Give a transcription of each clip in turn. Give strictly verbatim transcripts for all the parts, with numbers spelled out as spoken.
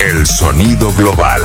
El sonido global.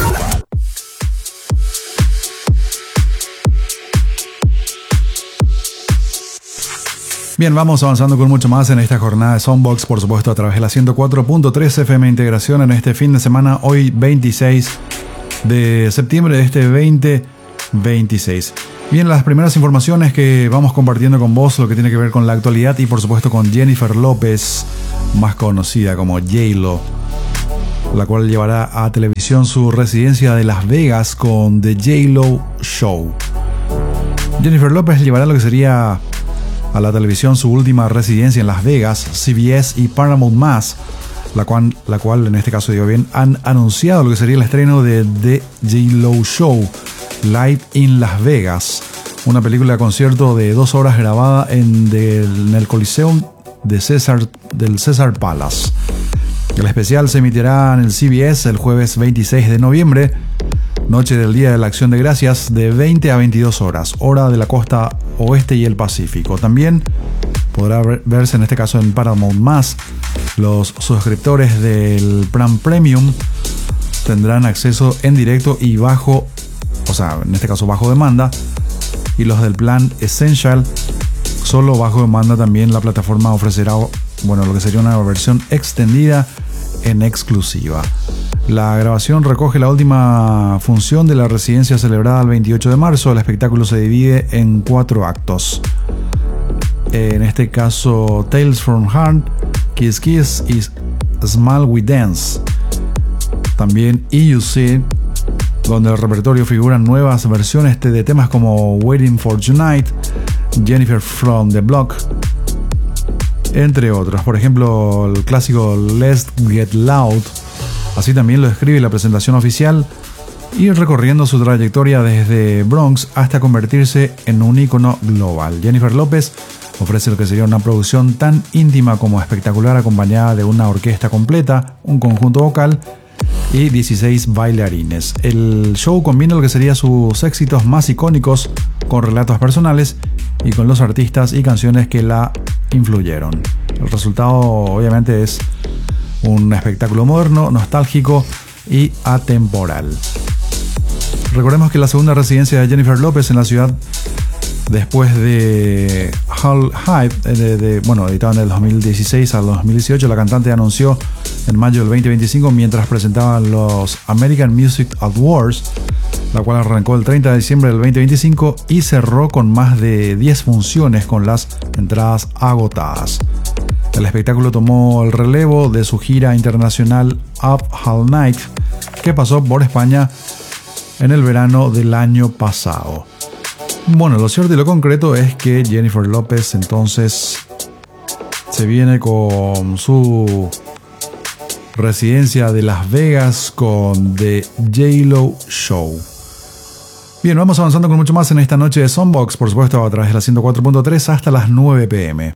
Bien, vamos avanzando con mucho más en esta jornada de Soundbox, por supuesto a través de la ciento cuatro punto tres F M Integración en este fin de semana, hoy veintiséis de septiembre de este veinte veintiséis. Bien, las primeras informaciones que vamos compartiendo con vos, lo que tiene que ver con la actualidad y por supuesto con Jennifer López, más conocida como J-Lo, la cual llevará a televisión su residencia de Las Vegas con The J-Lo Show. Jennifer López llevará lo que sería a la televisión su última residencia en Las Vegas. C B S y Paramount más, la cual, la cual en este caso digo bien, han anunciado lo que sería el estreno de The J-Lo Show Live in Las Vegas, una película de concierto de dos horas grabada en, de, en el Coliseum de César, del César Palace. El especial se emitirá en el C B S el jueves veintiséis de noviembre, noche del Día de la Acción de Gracias, de veinte a veintidós horas, hora de la costa oeste y el Pacífico. También podrá verse en este caso en Paramount más. Los suscriptores del plan Premium tendrán acceso en directo y bajo, o sea, en este caso bajo demanda, y los del plan Essential solo bajo demanda. También la plataforma ofrecerá, bueno, lo que sería una versión extendida en exclusiva. La grabación recoge la última función de la residencia celebrada el veintiocho de marzo. El espectáculo se divide en cuatro actos. En este caso, Tales from Heart, Kiss Kiss y Smile We Dance. También E U C, donde el repertorio figuran nuevas versiones de temas como Waiting for Tonight, Jennifer from the Block, entre otros. Por ejemplo, el clásico Let's Get Loud. Así también lo describe la presentación oficial, y recorriendo su trayectoria desde Bronx hasta convertirse en un ícono global. Jennifer López ofrece lo que sería una producción tan íntima como espectacular, acompañada de una orquesta completa, un conjunto vocal y dieciséis bailarines. El show combina lo que serían sus éxitos más icónicos con relatos personales y con los artistas y canciones que la influyeron. El resultado obviamente es un espectáculo moderno, nostálgico y atemporal. Recordemos que la segunda residencia de Jennifer López en la ciudad, después de Hull Hype, de, de, bueno, editado en el dos mil dieciséis al dos mil dieciocho, la cantante anunció en mayo del veinte veinticinco mientras presentaban los American Music Awards, la cual arrancó el treinta de diciembre del veinte veinticinco y cerró con más de diez funciones con las entradas agotadas. El espectáculo tomó el relevo de su gira internacional Up All Night, que pasó por España en el verano del año pasado. Bueno, lo cierto y lo concreto es que Jennifer López entonces se viene con su residencia de Las Vegas con The J-Lo Show. Bien, vamos avanzando con mucho más en esta noche de Soundbox, por supuesto a través de la ciento cuatro punto tres hasta las nueve pm.